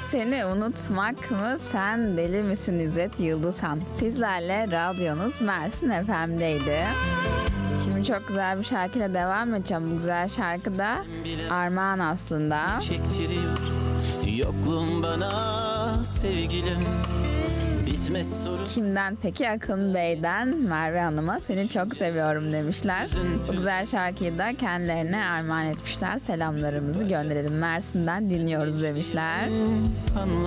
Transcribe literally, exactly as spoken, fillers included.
Seni unutmak mı? Sen deli misin İzzet Yıldızhan? Sizlerle radyonuz Mersin F M'deydi. Şimdi çok güzel bir şarkıyla devam edeceğim. Bu güzel şarkı da armağan aslında. Çektiriyor yokluğun bana sevgilim. Bitmez sorun. Kimden peki? Akın Bey'den Merve Hanım'a seni çok seviyorum demişler. Bu güzel şarkıyı da kendilerine armağan etmişler. Selamlarımızı gönderelim. Mersin'den dinliyoruz demişler. Anla